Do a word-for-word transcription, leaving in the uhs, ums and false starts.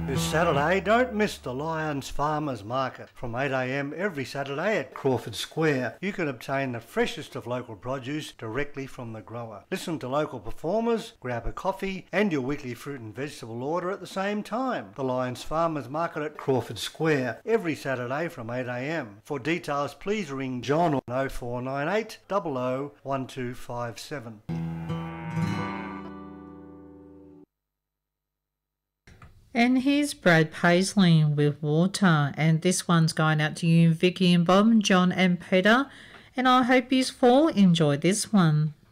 This Saturday, don't miss the Lions Farmers Market from eight a m every Saturday at Crawford Square. You can obtain the freshest of local produce directly from the grower. Listen to local performers, grab a coffee and your weekly fruit and vegetable order at the same time. The Lions Farmers Market at Crawford Square every Saturday from eight a m. For details, please ring John on oh four nine eight, zero zero one two five seven. And here's Brad Paisley with Water, and this one's going out to you, Vicky and Bob, John and Peter, and I hope you all enjoy this one.